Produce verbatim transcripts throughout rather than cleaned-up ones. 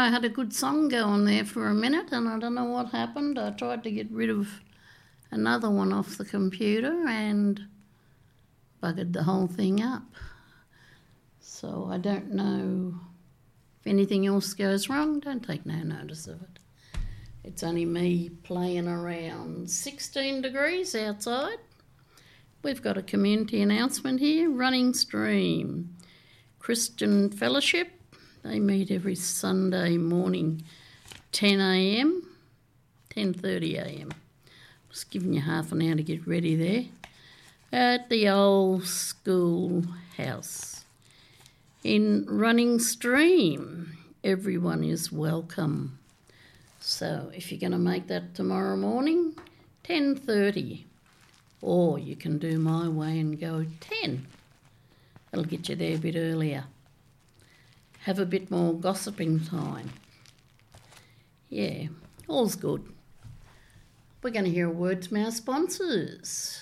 I had a good song going there for a minute and I don't know what happened. I tried to get rid of another one off the computer and buggered the whole thing up. So I don't know if anything else goes wrong. Don't take no notice of it. It's only me playing around. sixteen degrees outside. We've got a community announcement here, Running Stream. Christian Fellowship, they meet every Sunday morning, ten a m, ten thirty a m. Just giving you half an hour to get ready there. At the old school house. In Running Stream, everyone is welcome. So if you're going to make that tomorrow morning, ten thirty. Or you can do my way and go ten. That'll get you there a bit earlier. Have a bit more gossiping time. Yeah, all's good. We're going to hear words from our sponsors.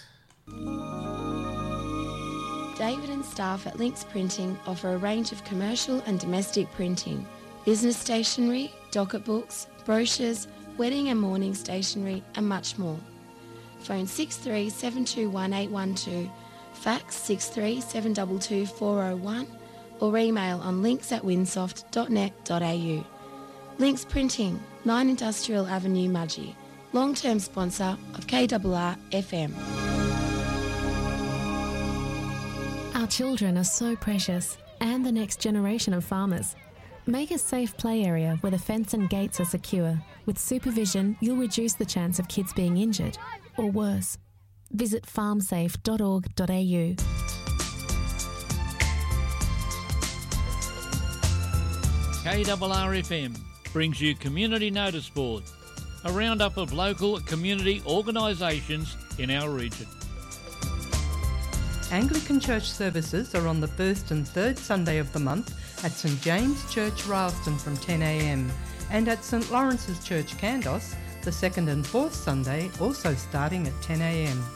David and staff at Links Printing offer a range of commercial and domestic printing, business stationery, docket books, brochures, wedding and mourning stationery and much more. Phone six three seven two one eight one two, fax six three seven two two four oh one or email on links at winsoft dot net dot a u. Links Printing, nine Industrial Avenue, Mudgee, long-term sponsor of K R R F M. Our children are so precious and the next generation of farmers. Make a safe play area where the fence and gates are secure. With supervision, you'll reduce the chance of kids being injured or worse. Visit farm safe dot org dot a u. K R R F M brings you Community Notice Board, a roundup of local community organisations in our region. Anglican Church services are on the first and third Sunday of the month at St James Church, Rylstone from ten a m and at St Lawrence's Church, Kandos, the second and fourth Sunday, also starting at ten a m.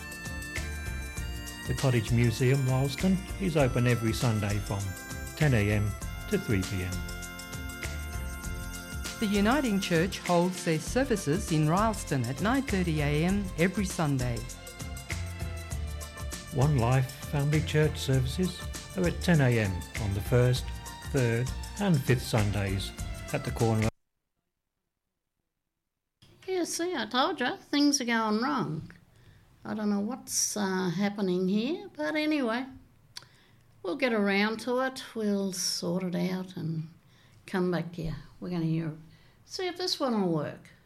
The Cottage Museum, Rylstone, is open every Sunday from ten a m to three p m. The Uniting Church holds their services in Rylstone at nine thirty a m every Sunday. One Life Family Church services are at ten a m on the first, third and fifth Sundays at the corner. Yeah, see, I told you, things are going wrong. I don't know what's uh, happening here, but anyway, we'll get around to it. We'll sort it out and come back to you. We're going to hear, see if this one will work.